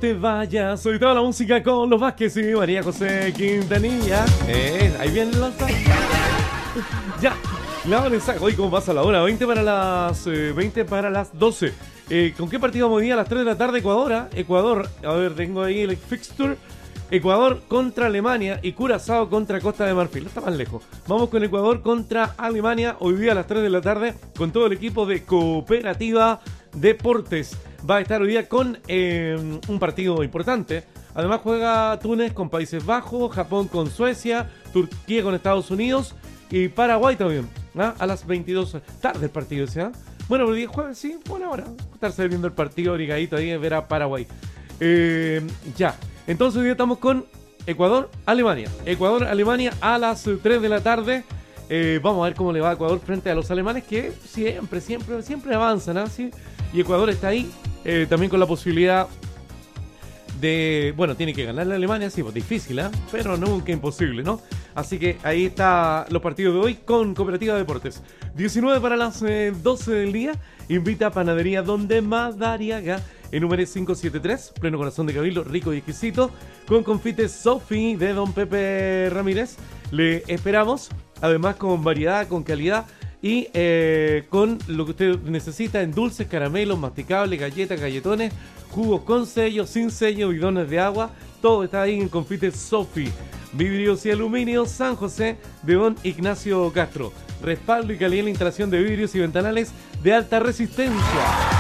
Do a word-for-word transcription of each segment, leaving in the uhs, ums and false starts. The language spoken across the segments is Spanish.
te vayas. Hoy toda la música con los Vázquez y María José Quintanilla. Eh, ahí viene el lanza. Ya, la hora exacta. Hoy, ¿cómo pasa la hora? veinte para las eh, veinte para las doce. Eh, ¿Con qué partido vamos hoy día a las tres de la tarde? Ecuador, ¿eh? Ecuador, a ver, tengo ahí el fixture. Ecuador contra Alemania y Curazao contra Costa de Marfil. No está más lejos. Vamos con Ecuador contra Alemania hoy día a las tres de la tarde con todo el equipo de Cooperativa Deportes. Va a estar hoy día con eh, un partido importante. Además juega Túnez con Países Bajos, Japón con Suecia, Turquía con Estados Unidos y Paraguay también. ¿Ah? A las veintidós tarde el partido, ¿sí? Bueno, el día jueves sí, buena hora. Estarse viendo el partido brigadito ahí, ver a Paraguay. Eh, ya. Entonces hoy día estamos con Ecuador, Alemania. Ecuador, Alemania a las tres de la tarde. Eh, vamos a ver cómo le va a Ecuador frente a los alemanes que siempre, siempre, siempre avanzan, ¿ah? ¿Sí? Y Ecuador está ahí eh, también con la posibilidad de... Bueno, tiene que ganar la Alemania, sí, pues difícil, ¿eh? Pero nunca imposible, ¿no? Así que ahí están los partidos de hoy con Cooperativa Deportes. diecinueve para las eh, doce del día. Invita a Panadería Donde Madariaga. En número quinientos setenta y tres, pleno corazón de Cabildo, rico y exquisito, con confites Sofi de Don Pepe Ramírez. Le esperamos, además con variedad, con calidad y eh, con lo que usted necesita en dulces, caramelos, masticables, galletas, galletones, jugos con sello, sin sello, bidones de agua. Todo está ahí en confites Sofi. Vidrios y aluminio San José de Don Ignacio Castro. Respaldo y calidad en la instalación de vidrios y ventanales de alta resistencia.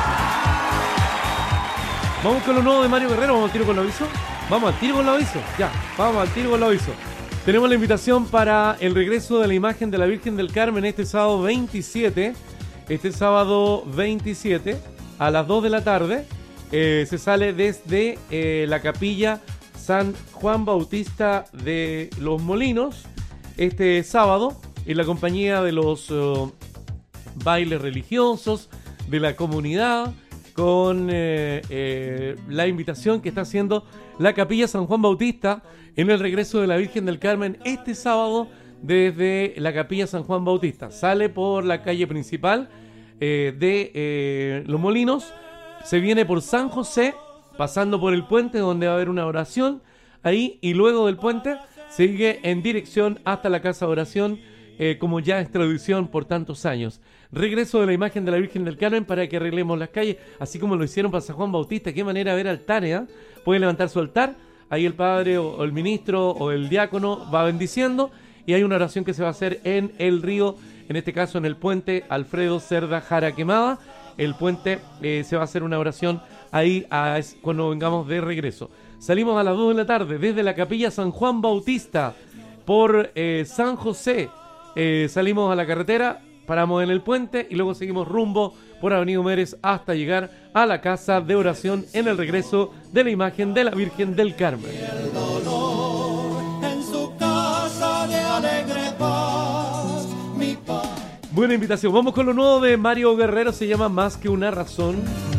Vamos con lo nuevo de Mario Guerrero, vamos al tiro con el aviso. Vamos al tiro con el aviso, ya, vamos al tiro con el aviso. Tenemos la invitación para el regreso de la imagen de la Virgen del Carmen este sábado veintisiete. Este sábado veintisiete a las dos de la tarde. Eh, se sale desde eh, la capilla San Juan Bautista de Los Molinos. Este sábado, en la compañía de los uh, bailes religiosos, de la comunidad, con eh, eh, la invitación que está haciendo la Capilla San Juan Bautista en el regreso de la Virgen del Carmen este sábado desde la Capilla San Juan Bautista. Sale por la calle principal eh, de eh, Los Molinos, se viene por San José, pasando por el puente donde va a haber una oración ahí, y luego del puente sigue en dirección hasta la casa de oración, eh, como ya es tradición por tantos años. Regreso de la imagen de la Virgen del Carmen para que arreglemos las calles, así como lo hicieron para San Juan Bautista. Qué manera de ver altares, ¿eh? Puede levantar su altar, ahí el padre o, o el ministro o el diácono va bendiciendo, y hay una oración que se va a hacer en el río, en este caso en el puente Alfredo Cerda Jara Quemada. El puente eh, se va a hacer una oración ahí a, cuando vengamos de regreso. Salimos a las dos de la tarde desde la Capilla San Juan Bautista por eh, San José. Eh, salimos a la carretera, paramos en el puente y luego seguimos rumbo por Avenida Mérez hasta llegar a la casa de oración en el regreso de la imagen de la Virgen del Carmen. El dolor en su casa de alegre paz, mi paz. Buena invitación. Vamos con lo nuevo de Mario Guerrero, se llama Más que una razón.